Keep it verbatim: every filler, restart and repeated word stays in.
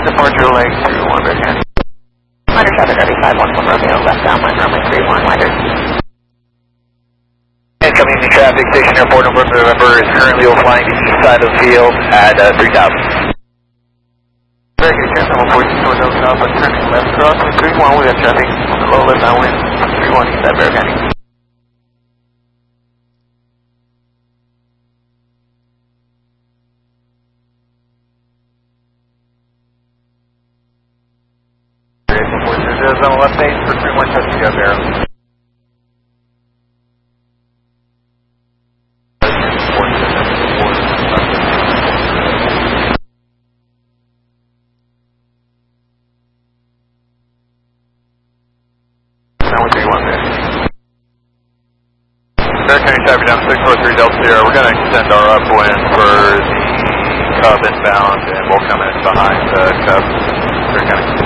Departure Lake two one Bear County. Minor seven thirty-five one one Romeo, left downwind runway three one, Minor. Incoming traffic, Station Airport November is currently flying to the east side of the field at uh, three thousand. Very good, chance number fourteen towards L South, but turning left crossing three one, we have traffic on the low left downwind, three one east side Bear County. There's on the left base for three one touching up there. Now we three one there. Bear County traffic down six four three Delta Sierra. We're going to extend our upwind for the Cub inbound, and we'll come in behind the Cub. Bear County.